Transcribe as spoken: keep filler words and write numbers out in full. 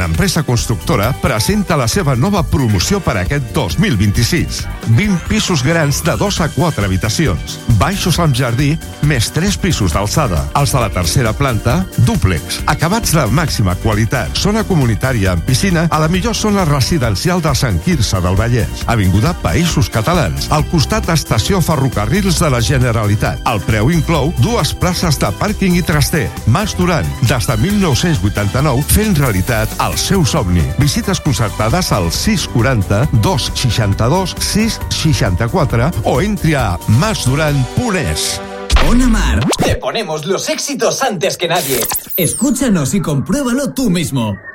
empresa constructora, presenta la seva nova promoció per aquest dos mil vint-i-sis. vint pisos grans de dos a quatre habitacions, baixos amb jardí, més tres pisos d'alçada. Els de la tercera planta, dúplex, acabats de màxima qualitat, zona comunitària amb piscina a la millor zona residencial de Sant Quirze del Vallès, avinguda Països Catalans, al costat d'Estació Ferrocarrils de la Generalitat. El preu inclou dues places de pàrquing i traster. Mas Duran, des de mil nou-cents vuitanta-nou, fent realitat el seu somni. Visites concertades al sis quaranta, dos seixanta-dos, sis seixanta-quatre o entri a mas duran punt es. Ona Mar. Te ponemos los éxitos antes que nadie. Escúchanos y compruébalo tú mismo.